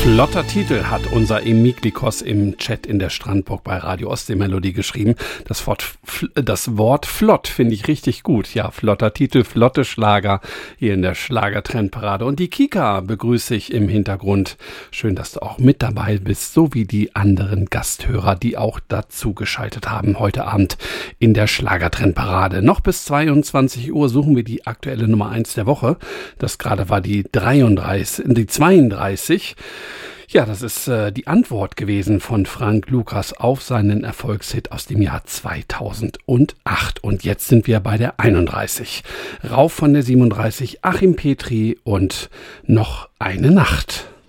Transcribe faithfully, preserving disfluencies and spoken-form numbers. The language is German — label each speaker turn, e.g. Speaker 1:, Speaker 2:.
Speaker 1: Flotter Titel hat unser Emiklikos im Chat in der Strandburg bei Radio Ostseemelodie geschrieben. Das Wort, das Wort flott finde ich richtig gut. Ja, flotter Titel, flotte Schlager hier in der Schlagertrendparade. Und die Kika begrüße ich im Hintergrund. Schön, dass du auch mit dabei bist, so wie die anderen Gasthörer, die auch dazu geschaltet haben heute Abend in der Schlagertrendparade. Noch bis zweiundzwanzig Uhr suchen wir die aktuelle Nummer eins der Woche. Das gerade war die dreiunddreißig, die zweiunddreißig. Ja, das ist äh, die Antwort gewesen von Frank Lucas auf seinen Erfolgshit aus dem Jahr zweitausendacht. Und jetzt sind wir bei der einunddreißig. Rauf von der siebenunddreißig, Achim Petri und Noch eine Nacht.